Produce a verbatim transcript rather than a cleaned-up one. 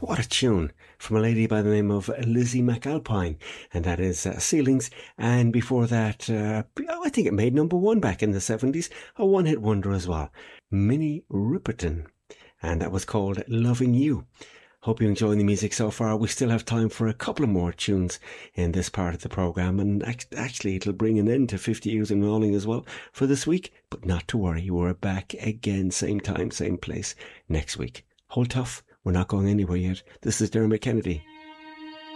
What a tune from a lady by the name of Lizzie McAlpine, and that is uh, Ceilings. And before that, uh, I think it made number one back in the seventies, a one-hit wonder as well, Minnie Riperton, and that was called Loving You. Hope you're enjoying the music so far. We still have time for a couple of more tunes in this part of the programme, and actually it'll bring an end to fifty years and rolling as well for this week, but not to worry, we're back again, same time, same place next week. Hold tough, we're not going anywhere yet. This is Dermot Kennedy.